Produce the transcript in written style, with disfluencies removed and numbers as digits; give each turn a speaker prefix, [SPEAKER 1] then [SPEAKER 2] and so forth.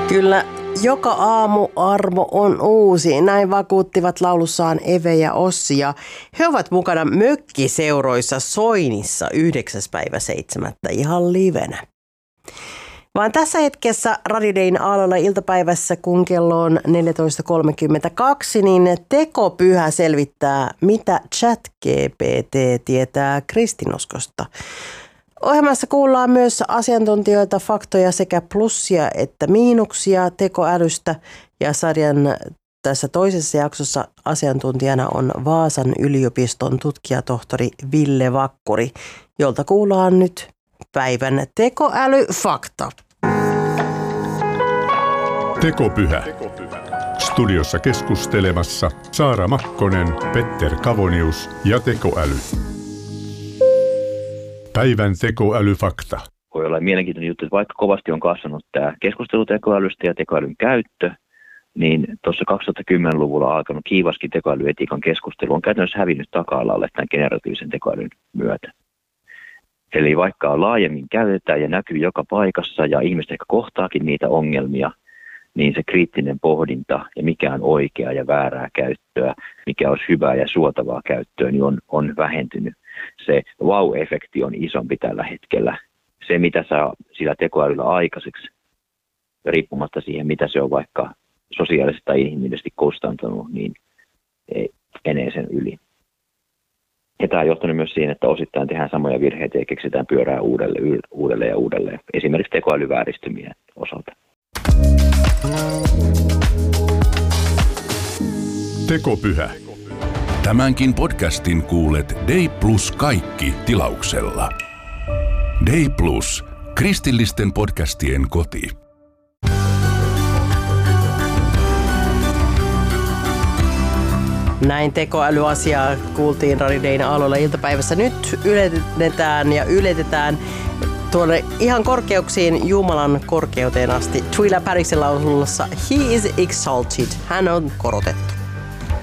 [SPEAKER 1] Kyllä joka aamu arvo on uusi. Näin vakuuttivat laulussaan Eve ja Ossi. Ja he ovat mukana mökkiseuroissa Soinissa 9.7. ihan livenä. Vaan tässä hetkessä Radio Dayn aalloilla iltapäivässä, kun kello on 14.32, niin Tekopyhä selvittää, mitä ChatGPT tietää kristinuskosta. Ohjelmassa kuullaan myös asiantuntijoilta faktoja sekä plussia että miinuksia tekoälystä. Ja sarjan tässä toisessa jaksossa asiantuntijana on Vaasan yliopiston tutkijatohtori Ville Vakkuri, jolta kuullaan nyt päivän tekoälyfakta.
[SPEAKER 2] Tekopyhä. Studiossa keskustelemassa Saara Makkonen, Petter Kavonius ja tekoäly. Päivän tekoälyfakta.
[SPEAKER 3] Voi olla mielenkiintoinen juttu, että vaikka kovasti on kasvanut tämä keskustelu tekoälystä ja tekoälyn käyttö, niin tuossa 2010-luvulla alkanut kiivaskin tekoälyetiikan keskustelu on käytännössä hävinnyt taka-alalle tämän generatiivisen tekoälyn myötä. Eli vaikka laajemmin käytetään ja näkyy joka paikassa ja ihmiset ehkä kohtaakin niitä ongelmia, niin se kriittinen pohdinta ja mikä on oikeaa ja väärää käyttöä, mikä olisi hyvää ja suotavaa käyttöä, niin on vähentynyt. Se wow-efekti on isompi tällä hetkellä. Se, mitä saa sillä tekoälyllä aikaiseksi, riippumatta siihen, mitä se on vaikka sosiaalisesti tai inhimillisesti kustantanut, niin menee sen yli. Ja tämä on johtanut myös siihen, että osittain tehdään samoja virheitä ja keksitään pyörää uudelleen ja uudelleen. Esimerkiksi tekoälyvääristymien osalta.
[SPEAKER 2] Tekopyhä.
[SPEAKER 4] Tämänkin podcastin kuulet Day Plus kaikki -tilauksella. Day Plus, kristillisten podcastien koti.
[SPEAKER 1] Näin tekoälyasiaa kuultiin Radio Dayn aalloilla iltapäivässä. Nyt yletetään tuonne ihan korkeuksiin Jumalan korkeuteen asti. Twila Pariksen laulussa He is exalted. Hän on korotettu.